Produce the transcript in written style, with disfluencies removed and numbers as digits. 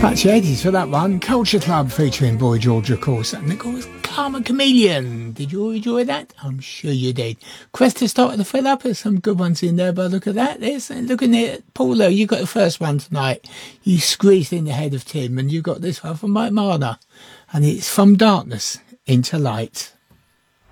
Patchy 80s for that one. Culture Club featuring Boy George, of course. And of course, Karma Chameleon. Did you enjoy that? I'm sure you did. Quest to start to fill up. There's some good ones in there, but look at that. Looking at Paulo, you got the first one tonight. You squeezed in the head of Tim, and you got this one from Mike Marner. And it's From Darkness into Light.